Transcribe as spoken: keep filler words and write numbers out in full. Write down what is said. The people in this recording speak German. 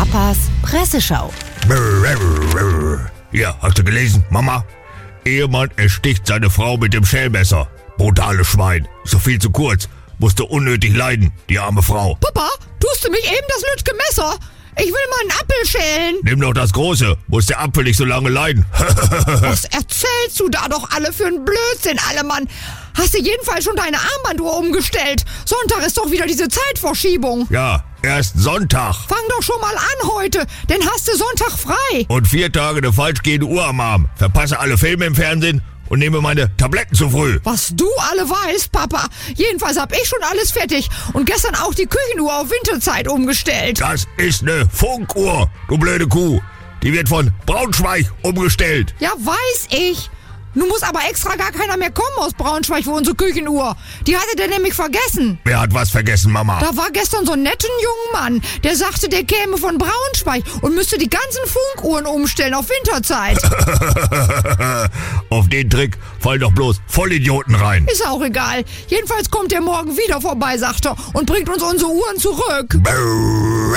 Papas Presseschau. Hier, hast du gelesen, Mama? Ehemann ersticht seine Frau mit dem Schellmesser. Brutales Schwein. So viel zu kurz. Musste unnötig leiden, die arme Frau. Papa, tust du mich eben das lütge Messer? Ich will mal einen Apfel schälen. Nimm doch das Große. Muss der Apfel nicht so lange leiden. Was erzählst du da doch alle für einen Blödsinn, alle Mann? Hast du jedenfalls schon deine Armbanduhr umgestellt? Sonntag ist doch wieder diese Zeitverschiebung. Ja, erst Sonntag. Fang doch schon mal an heute, denn hast du Sonntag frei. Und vier Tage eine falsch gehende Uhr am Arm. Verpasse alle Filme im Fernsehen und nehme meine Tabletten zu früh. Was du alle weißt, Papa. Jedenfalls hab ich schon alles fertig und gestern auch die Küchenuhr auf Winterzeit umgestellt. Das ist eine Funkuhr, du blöde Kuh. Die wird von Braunschweig umgestellt. Ja, weiß ich. Nun muss aber extra gar keiner mehr kommen aus Braunschweig für unsere Küchenuhr. Die hatte der nämlich vergessen. Wer hat was vergessen, Mama? Da war gestern so ein netter junger Mann, der sagte, der käme von Braunschweig und müsste die ganzen Funkuhren umstellen auf Winterzeit. Auf den Trick fallen doch bloß Vollidioten rein. Ist auch egal. Jedenfalls kommt der morgen wieder vorbei, sagt er, und bringt uns unsere Uhren zurück.